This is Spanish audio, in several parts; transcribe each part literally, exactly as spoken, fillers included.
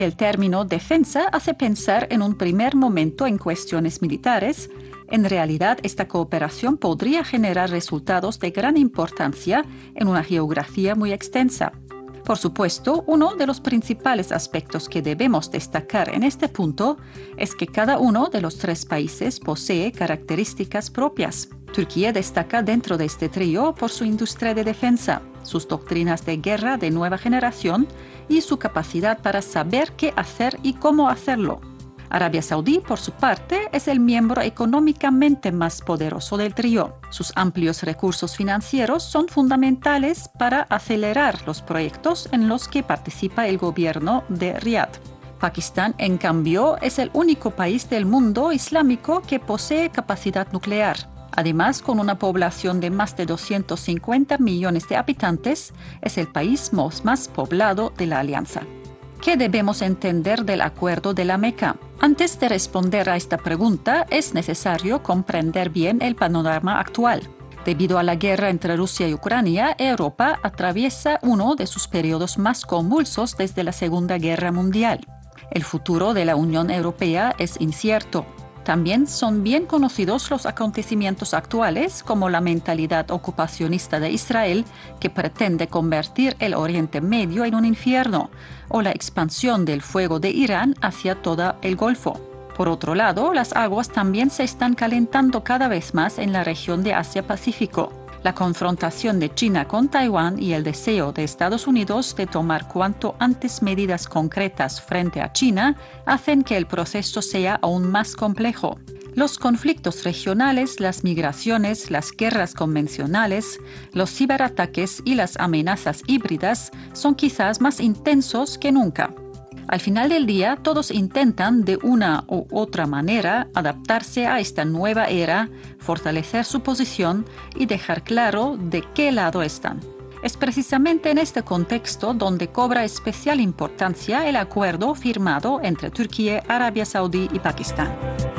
El término defensa hace pensar en un primer momento en cuestiones militares. En realidad, esta cooperación podría generar resultados de gran importancia en una geografía muy extensa. Por supuesto, uno de los principales aspectos que debemos destacar en este punto es que cada uno de los tres países posee características propias. Turquía destaca dentro de este trío por su industria de defensa, sus doctrinas de guerra de nueva generación y su capacidad para saber qué hacer y cómo hacerlo. Arabia Saudí, por su parte, es el miembro económicamente más poderoso del trío. Sus amplios recursos financieros son fundamentales para acelerar los proyectos en los que participa el gobierno de Riad. Pakistán, en cambio, es el único país del mundo islámico que posee capacidad nuclear. Además, con una población de más de doscientos cincuenta millones de habitantes, es el país más poblado de la alianza. ¿Qué debemos entender del Acuerdo de la Meca? Antes de responder a esta pregunta, es necesario comprender bien el panorama actual. Debido a la guerra entre Rusia y Ucrania, Europa atraviesa uno de sus periodos más convulsos desde la Segunda Guerra Mundial. El futuro de la Unión Europea es incierto. También son bien conocidos los acontecimientos actuales, como la mentalidad ocupacionista de Israel, que pretende convertir el Oriente Medio en un infierno, o la expansión del fuego de Irán hacia todo el Golfo. Por otro lado, las aguas también se están calentando cada vez más en la región de Asia-Pacífico. La confrontación de China con Taiwán y el deseo de Estados Unidos de tomar cuanto antes medidas concretas frente a China hacen que el proceso sea aún más complejo. Los conflictos regionales, las migraciones, las guerras convencionales, los ciberataques y las amenazas híbridas son quizás más intensos que nunca. Al final del día, todos intentan de una u otra manera adaptarse a esta nueva era, fortalecer su posición y dejar claro de qué lado están. Es precisamente en este contexto donde cobra especial importancia el acuerdo firmado entre Turquía, Arabia Saudí y Pakistán.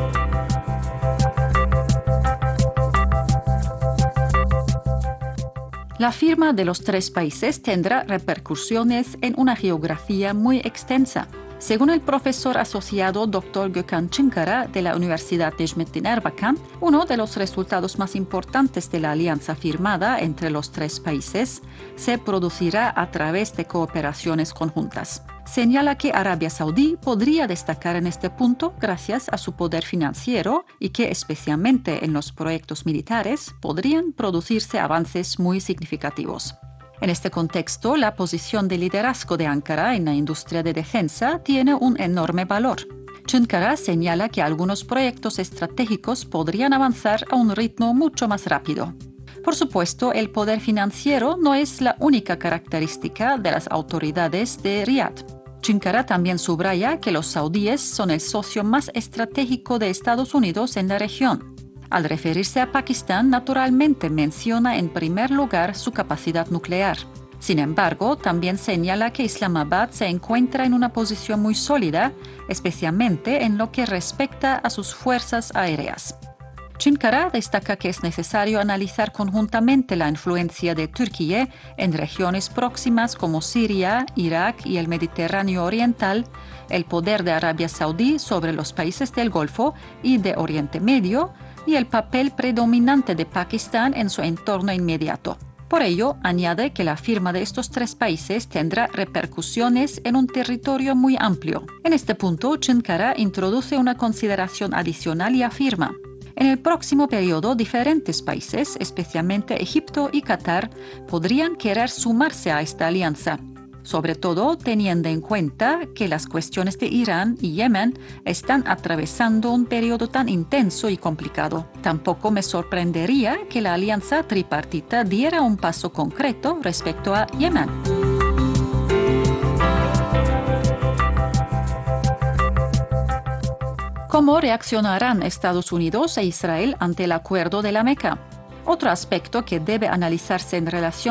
La firma de los tres países tendrá repercusiones en una geografía muy extensa. Según el profesor asociado doctor Gökhan Çınkara de la Universidad Necmettin Erbakan, uno de los resultados más importantes de la alianza firmada entre los tres países se producirá a través de cooperaciones conjuntas. Señala que Arabia Saudí podría destacar en este punto gracias a su poder financiero y que especialmente en los proyectos militares podrían producirse avances muy significativos. En este contexto, la posición de liderazgo de Ankara en la industria de defensa tiene un enorme valor. Çınkara señala que algunos proyectos estratégicos podrían avanzar a un ritmo mucho más rápido. Por supuesto, el poder financiero no es la única característica de las autoridades de Riad. Çınkara también subraya que los saudíes son el socio más estratégico de Estados Unidos en la región. Al referirse a Pakistán, naturalmente menciona en primer lugar su capacidad nuclear. Sin embargo, también señala que Islamabad se encuentra en una posición muy sólida, especialmente en lo que respecta a sus fuerzas aéreas. Çınkara destaca que es necesario analizar conjuntamente la influencia de Turquía en regiones próximas como Siria, Irak y el Mediterráneo Oriental, el poder de Arabia Saudí sobre los países del Golfo y de Oriente Medio, y el papel predominante de Pakistán en su entorno inmediato. Por ello, añade que la firma de estos tres países tendrá repercusiones en un territorio muy amplio. En este punto, Çınkara introduce una consideración adicional y afirma: en el próximo periodo, diferentes países, especialmente Egipto y Qatar, podrían querer sumarse a esta alianza, sobre todo teniendo en cuenta que las cuestiones de Irán y Yemen están atravesando un periodo tan intenso y complicado. Tampoco me sorprendería que la alianza tripartita diera un paso concreto respecto a Yemen. ¿Cómo reaccionarán Estados Unidos e Israel ante el Acuerdo de la Meca? Otro aspecto que debe analizarse en relación